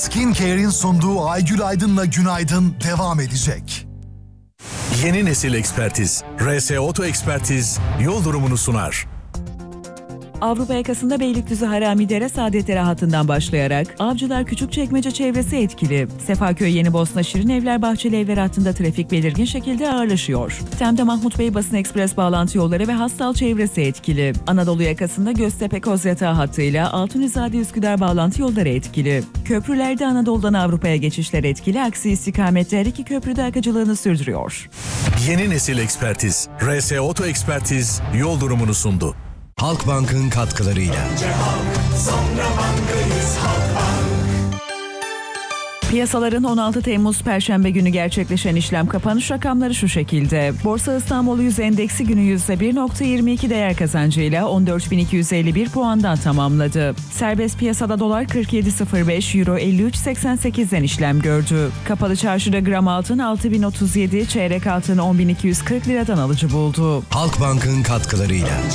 Skincare'in sunduğu Aygül Aydın'la Günaydın devam edecek. Yeni nesil ekspertiz. RS Oto Ekspertiz yol durumunu sunar. Avrupa yakasında Beylikdüzü Haramidere Saadetdere hattından başlayarak Avcılar Küçükçekmece çevresi etkili. Sefaköy Yenibosna Şirinevler Bahçelievler hattında trafik belirgin şekilde ağırlaşıyor. Tem'de Mahmut Bey Basın Ekspres bağlantı yolları ve Hastal çevresi etkili. Anadolu yakasında Göztepe Kozyatağı hattıyla Altunizade Üsküdar bağlantı yolları etkili. Köprülerde Anadolu'dan Avrupa'ya geçişler etkili, aksi istikametler her iki köprüde akıcılığını sürdürüyor. Yeni nesil ekspertiz. RS Oto Ekspertiz yol durumunu sundu. Halkbank'ın katkılarıyla. Piyasaların 16 Temmuz Perşembe günü gerçekleşen işlem kapanış rakamları şu şekilde. Borsa İstanbul 100 endeksi günü %1.22 değer kazancıyla 14.251 puandan tamamladı. Serbest piyasada dolar 47.05, euro 53.88'den işlem gördü. Kapalı çarşıda gram altın 6.037, çeyrek altın 10.240 liradan alıcı buldu. Halkbank'ın katkılarıyla.